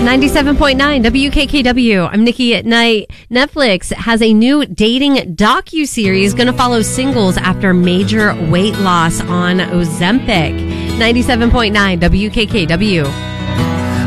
97.9 WKKW. I'm Nikki at Night. Netflix has a new dating docuseries going to follow singles after major weight loss on Ozempic. 97.9 WKKW.